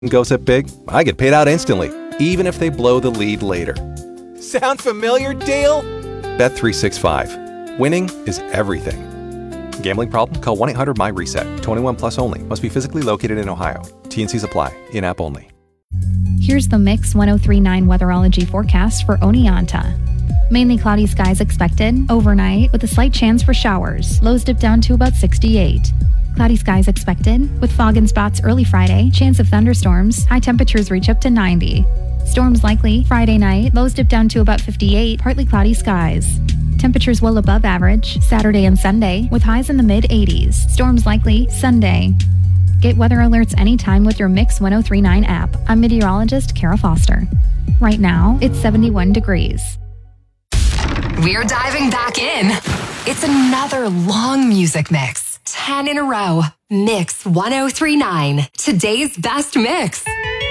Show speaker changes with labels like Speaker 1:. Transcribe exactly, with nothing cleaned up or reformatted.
Speaker 1: goes up big, I get paid out instantly, even if they blow the lead later.
Speaker 2: Sound familiar, Dale?
Speaker 1: Bet three sixty-five. Winning is everything. Gambling problem? Call one eight hundred M Y reset. twenty-one plus only. Must be physically located in Ohio. T and C's apply. In-app only.
Speaker 3: Here's the Mix ten thirty-nine weatherology forecast for Oneonta. Mainly cloudy skies expected overnight with a slight chance for showers. Lows dip down to about sixty-eight. Cloudy skies expected with fog in spots early Friday. Chance of thunderstorms. High temperatures reach up to ninety. Storms likely Friday night. Lows dip down to about fifty-eight. Partly cloudy skies. Temperatures well above average Saturday and Sunday with highs in the mid eighties. Storms likely Sunday. Get weather alerts anytime with your Mix ten thirty-nine app. I'm meteorologist Kara Foster. Right now, it's seventy-one degrees.
Speaker 4: We're diving back in. It's another long music mix. ten in a row. Mix ten thirty-nine. Today's best mix.